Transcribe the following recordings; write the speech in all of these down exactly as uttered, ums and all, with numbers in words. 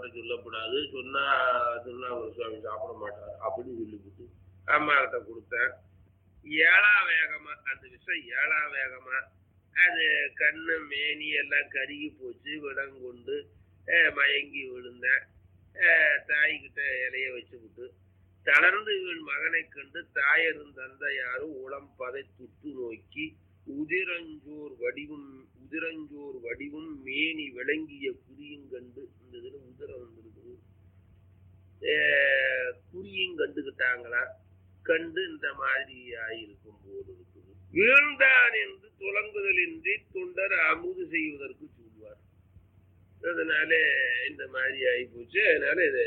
அவர்கிட்ட சொல்லக்கூடாது, சொன்னா திருநாவுக்கரசு சுவாமி சாப்பிட மாட்டார் அப்படின்னு சொல்லிவிட்டு அம்மா கிட்ட கொடுத்தேன். ஏழா வேகமா அந்த விஷம் ஏழா வேகமா அது கண்ணு மேனி எல்லாம் கருகி போச்சு. விடங்கொண்டு மயங்கி விழுந்தேன். தாய்கிட்ட இலைய வச்சு விட்டு தளர்ந்து இவள் மகனை கண்டு தாயரும் தந்தையாரும் உளம் பதை துட்டு நோக்கி உதிரஞ்சோர் வடிவும் உதிரஞ்சோர் வடிவும் மேனி விளங்கிய குறியும் கண்டு இந்த இதுல உதிரம் வந்துருக்குது. குறியும் கண்டுகிட்டாங்களா? கண்டு இந்த மாதிரி ஆயிருக்கும் போது இருக்குது. வீழ்ந்தான் என்று துலங்குதலின்றி தொண்டர் அமுது செய்வதற்கு சொல்வார். அதனால இந்த மாதிரி ஆகி போச்சு. அதனால இது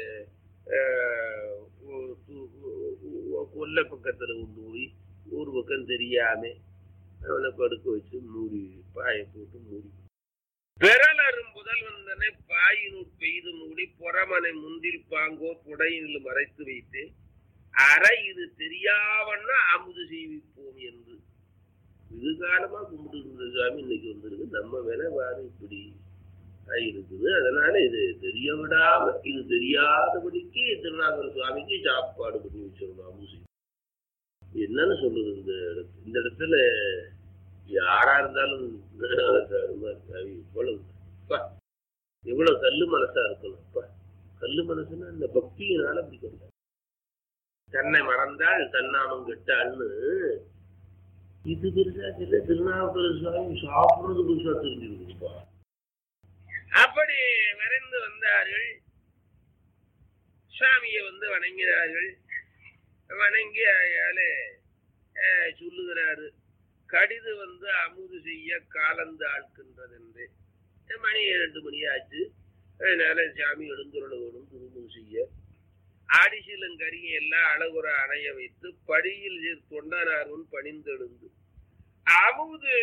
கொல்ல பக்கத்துல கொண்டு போய் ஒரு பக்கம் தெரியாம அவனை படுக்க வச்சு மூடி பாய போட்டு மூடி பெறலரும் புதல் வந்தனை பாயினூர் பெய்து மூடி புறமனை முந்தில் பாங்கோ புடையில் மறைத்து வைத்து அரை இது தெரியாவன்னா அமுது செய்விப்போம் என்று இது காலமா கும்பிட்டு இருந்த சாமி இன்னைக்கு வந்திருக்கு. நம்ம வேலை வாரு இப்படி இருக்குது. அதனால இது தெரிய விடாம இது தெரியாதபடிக்கு திருநாகர சுவாமிக்கு சாப்பாடு பண்ணி வச்சிடணும். அமுது என்னன்னு சொல்றது இந்த இடத்துல இந்த இடத்துல யாரா இருந்தாலும் இவ்வளவு எவ்வளவு கல்லு மனசா இருக்கணும். கல்லு மனசுன்னா இந்த பக்தியினால அப்படி சொல்ல. தன்னை மறந்தால் தன்னாமம் கெட்டாள்னு இது பெருசா தெரியல. திருநாவுக்கர சுவாமி சாப்பிடுறது பெருசா தெரிஞ்சிருக்குப்பா. அப்படி விரைந்து வந்தார்கள். சுவாமியை வந்து வணங்கினார்கள். வணங்கி அயால சொல்லுகிறாரு, கடிது வந்து அமுது செய்ய காலந்து ஆழ்கின்றது என்று. மணி இரண்டு மணி ஆச்சு. அதனால சாமி எழுந்துருளோடும் திருமுது செய்ய ஆடிசீலம் கரியை எல்லாம் அழகுற அணைய வைத்து படியில் தொண்டனார்வன் பணிந்தெழுந்து அமுது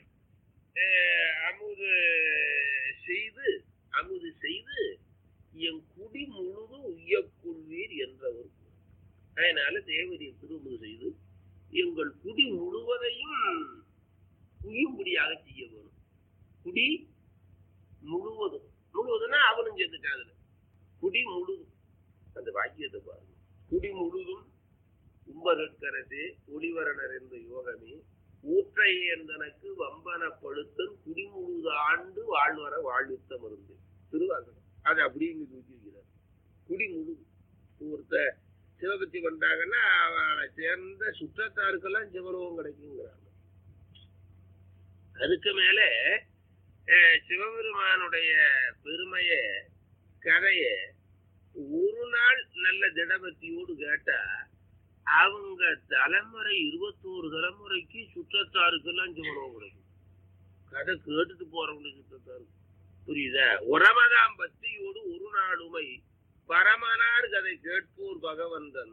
அமுது செய்து அமுது செய்து என் குடி முழுதும் உய்யக்கொள்வீர் என்றவர். அதனால தேவரிய திருமுது செய்து எங்கள் குடி முழுவதையும் உயும்படியாக செய்ய வேணும். குடி முழுவதும் முழுவதும்னா அவனும் சேர்த்துட்டாங்க. குடி முழுதும் அந்த வாக்கியத்தை பாருங்க. குடி முழுதும் உம்பகற்கரசே ஒளிவரணர் என்ற யோகமே ஊற்றை என்றனக்கு வம்பன பழுத்தன் குடிமுழுது ஆண்டு வாழ்வர வாழ்வித்த மருந்து திருவாசகம். அது அப்படிங்க தூக்கிக்கிறார். குடிமுழு ஒருத்த சிவபக்தி வந்தாங்கன்னா அவனை சேர்ந்த சுற்றத்தாருக்கெல்லாம் சிவரோகம் கிடைக்குங்கிறாங்க. அதுக்கு மேல சிவபெருமானுடைய பெருமைய கதைய ஒரு நாள் நல்ல திடபக்தியோடு கேட்டா அவங்க தலைமுறை இருபத்தோரு தலைமுறைக்கு சுற்றத்தாருக்கெல்லாம் சிவரோகம் கிடைக்கும். கதை கேட்டுட்டு போறவங்க சுற்றத்தாருக்கு புரியுதா? உரமதாம் பக்தியோடு ஒரு நாளுமை பரமனார் கதை கேட்போர் பகவந்தன்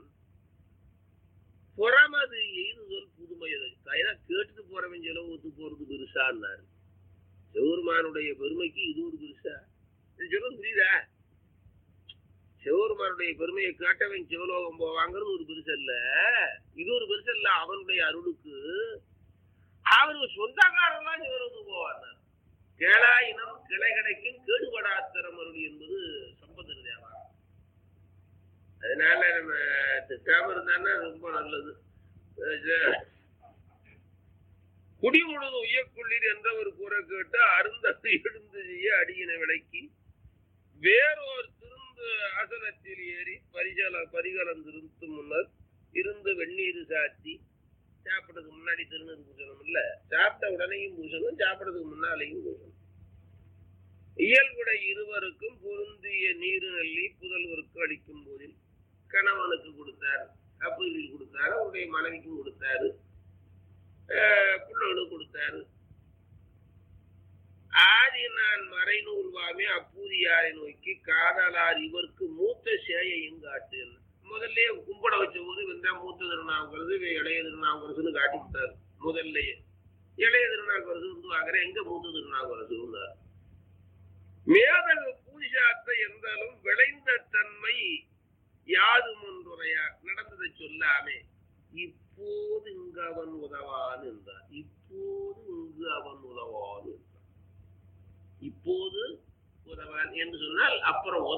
புறமது எய்துதல் புதுமையது. கைதா கேட்டுட்டு போறவன் செலவு ஒத்து போறது பெருசான்னாரு. சிவபெருமானுடைய பெருமைக்கு இது ஒரு பெருசா? இது சொல்றது புரியுதா? சிவபெருமானுடைய பெருமையை கேட்டவன் சிவலோகம் போவாங்கிறது ஒரு பெருசு இல்ல. இது ஒரு பெருசு இல்ல. அவனுடைய அருளுக்கு அவரு சொந்தக்காரெல்லாம் சிவலோகம் போவார். கேளாயினம் கிளை கிடைக்கும் கேடுபடாத்திரம் அருள் என்பது சம்பந்தர் தேவா. அதனால நம்ம திட்டாம இருந்தான்னா ரொம்ப நல்லது. குடி முழுதும் உய்யக்குள்ளீர் என்ற ஒரு கூரை கேட்டு அருந்தத்தை எழுந்து செய்ய அடியினை விளக்கி வேறொரு திருந்து ஆசனத்தில் ஏறி பரிசல பரிகலந்திருந்து முன்னர் இருந்து வெந்நீர் சாத்தி சாப்பிட்டதுக்கு முன்னாடி திருநீர் பூசணும் இல்ல. சாப்பிட்ட உடனேயும் பூசணும், சாப்பிட்டதுக்கு முன்னாலேயும் பூசணும். இயல்புடை இருவருக்கும் பொருந்திய நீரு நெல்லி புதல்வருக்கு அளிக்கும் போதில் கணவனுக்கு கொடுத்தாரு, அப்பீலில் கொடுத்தாரு, அவருடைய மனைவிக்கும் கொடுத்தாரு, பிள்ளைகளுக்கு கொடுத்தாரு. ஆதி நான் மறைநூல்வாமே அப்பூதியாரை நோக்கி காதலார் இவருக்கு மூத்த சேயையும் காட்டு. முதல்ல கும்பிட வச்ச போது வந்தா மூத்த திருநாவுக்கரசு இளைய திருநாவுக்கரசுன்னு காட்டி விட்டாரு. முதல்லயே இளைய திருநாவுக்கரசு வந்து வாங்குற எங்க மூத்த திருநாவுக்கரசு மேதக பூஜாத்தை இருந்தாலும் விளைந்த தன்மை யாதும் ஒன்றுரையார் நடந்ததை சொல்லாமே இப்போது இங்கு அவன் உதவான் என்றார். இப்போது இங்கு அவன் உதவான் என்றார். இப்போது உதவான் என்று சொன்னால் அப்புறம்